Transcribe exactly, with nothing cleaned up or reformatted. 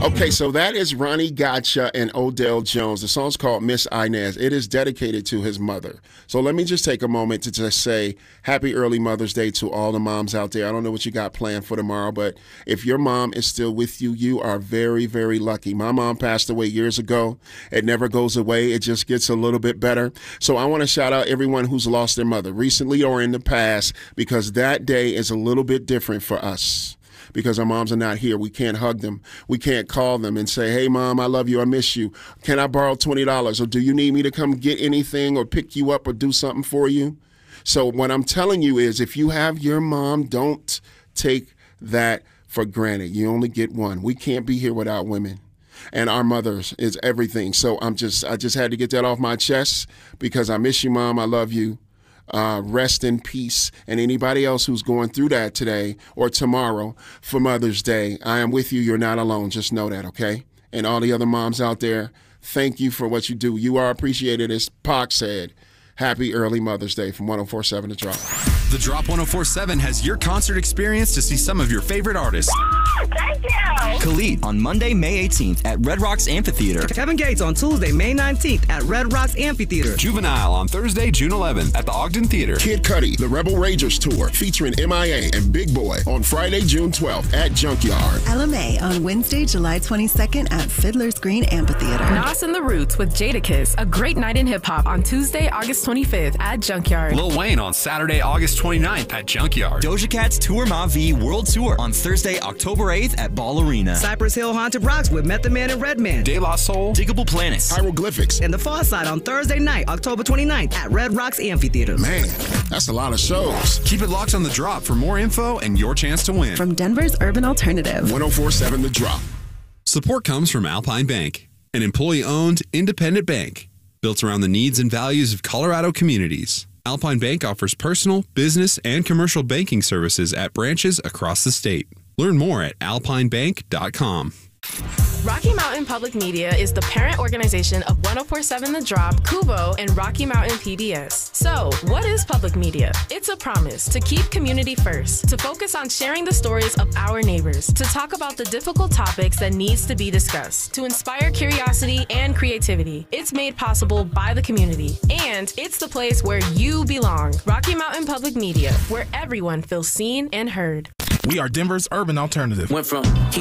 Okay, so that is Ronnie Gotcha and Odell Jones. The song's called Miss Inez. It is dedicated to his mother. So let me just take a moment to just say happy early Mother's Day to all the moms out there. I don't know what you got planned for tomorrow, but if your mom is still with you, you are very, very lucky. My mom passed away years ago. It never goes away. It just gets a little bit better. So I want to shout out everyone who's lost their mother recently or in the past, because that day is a little bit different for us. Because our moms are not here. We can't hug them. We can't call them and say, hey, Mom, I love you. I miss you. Can I borrow twenty dollars? Or do you need me to come get anything or pick you up or do something for you? So what I'm telling you is, if you have your mom, don't take that for granted. You only get one. We can't be here without women. And our mothers is everything. So I'm just, I just had to get that off my chest, because I miss you, Mom. I love you. Uh, rest in peace. And anybody else who's going through that today or tomorrow for Mother's Day, I am with you. You're not alone. Just know that, okay? And all the other moms out there, thank you for what you do. You are appreciated, as Pac said. Happy early Mother's Day from one oh four point seven The Drop. The Drop one oh four point seven has your concert experience to see some of your favorite artists. Thank you. Khalid on Monday, May eighteenth at Red Rocks Amphitheater. Kevin Gates on Tuesday, May nineteenth at Red Rocks Amphitheater. Juvenile on Thursday, June eleventh at the Ogden Theater. Kid Cudi, the Rebel Rangers Tour, featuring M I A and Big Boy on Friday, June twelfth at Junkyard. L M A on Wednesday, July twenty-second at Fiddler's Green Amphitheater. Nas and the Roots with Jadakiss, a great night in hip-hop on Tuesday, August twenty-fifth at Junkyard. Lil Wayne on Saturday, August twenty-ninth at Junkyard. Doja Cat's Tour Ma V World Tour on Thursday, October eighth at Ball Arena. Cypress Hill Haunted Rocks with Method Man and Redman. De La Soul. Diggable Planets. Hieroglyphics. And The Far Side on Thursday night, October twenty-ninth at Red Rocks Amphitheater. Man, that's a lot of shows. Keep it locked on The Drop for more info and your chance to win. From Denver's Urban Alternative. one oh four point seven The Drop. Support comes from Alpine Bank, an employee-owned, independent bank built around the needs and values of Colorado communities. Alpine Bank offers personal, business, and commercial banking services at branches across the state. Learn more at alpine bank dot com. Rocky Mountain Public Media is the parent organization of one oh four point seven The Drop, Kubo, and Rocky Mountain P B S. So, what is public media? It's a promise to keep community first, to focus on sharing the stories of our neighbors, to talk about the difficult topics that needs to be discussed, to inspire curiosity and creativity. It's made possible by the community, and it's the place where you belong. Rocky Mountain Public Media, where everyone feels seen and heard. We are Denver's Urban Alternative. Went from